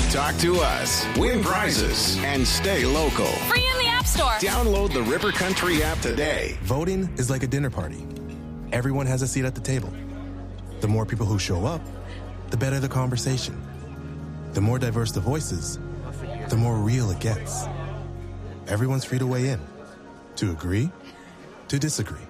Talk to us, win prizes, and stay local. Free in the App Store. Download the River Country app today. Voting is like a dinner party. Everyone has a seat at the table. The more people who show up, the better the conversation. The more diverse the voices, the more real it gets. Everyone's free to weigh in, to agree, to disagree.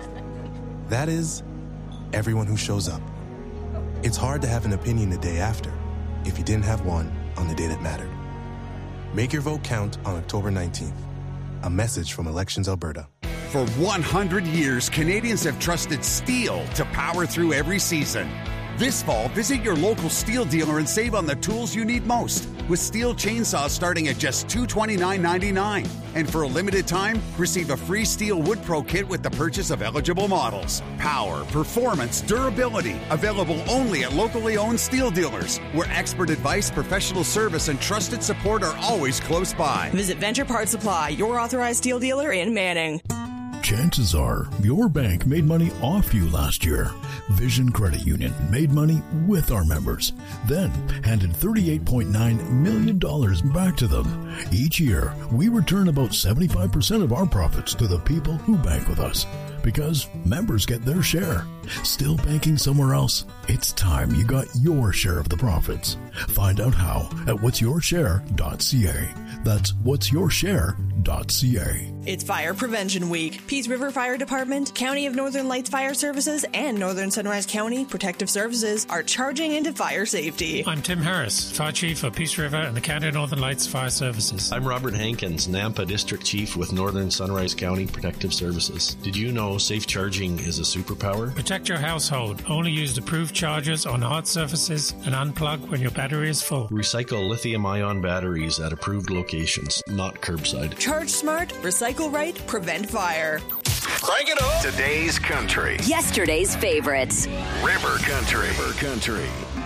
That is, everyone who shows up. It's hard to have an opinion the day after if you didn't have one on the day that mattered. Make your vote count on October 19th. A message from Elections Alberta. For 100 years, Canadians have trusted steel to power through every season. This fall, visit your local steel dealer and save on the tools you need most, with steel chainsaws starting at just $229.99. And for a limited time, receive a free Steel Wood Pro kit with the purchase of eligible models. Power, performance, durability, available only at locally owned steel dealers, where expert advice, professional service, and trusted support are always close by. Visit Venture Parts Supply, your authorized steel dealer in Manning. Chances are your bank made money off you last year. Vision Credit Union made money with our members, then handed $38.9 million back to them. Each year, we return about 75% of our profits to the people who bank with us, because members get their share. Still banking somewhere else? It's time you got your share of the profits. Find out how at whatsyourshare.ca. That's whatsyourshare.ca. It's Fire Prevention Week. Peace River Fire Department, County of Northern Lights Fire Services, and Northern Sunrise County Protective Services are charging into fire safety. I'm Tim Harris, Fire Chief for Peace River and the County of Northern Lights Fire Services. I'm Robert Hankins, Nampa District Chief with Northern Sunrise County Protective Services. Did you know safe charging is a superpower? Protect your household. Only use approved chargers on hard surfaces and unplug when your battery is full. Recycle lithium-ion batteries at approved locations, not curbside. Charge smart, recycle right, prevent fire. Crank it up. Today's country. Yesterday's favorites. River Country. River Country.